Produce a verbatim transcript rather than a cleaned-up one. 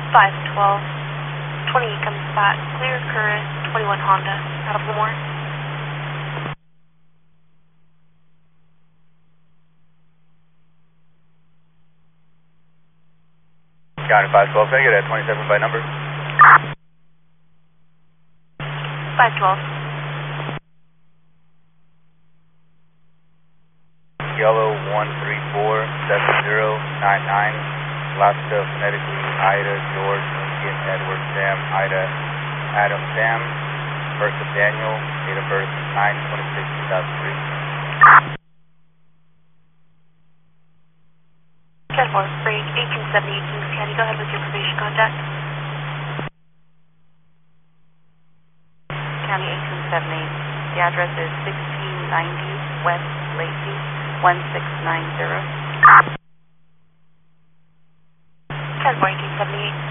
five twelve, twenty-eight comes back, clear current, twenty-one Honda, out of Lemoore. County five twelve, can I get a twenty-seven by number? five twelve. Yellow one three four seven zero nine nine, Alaska phonetically Ida, George, Lincoln, Edward, Sam, Ida, Adam, Sam, birth of Daniel, date of birth nine twenty-six two thousand three. ten four, break eighteen seventy-eight Kings County, go ahead with your probation contact. County eighteen seventy-eight, the address is sixteen ninety West Lacey, one six nine zero. ten four, eighteen seventy-eight.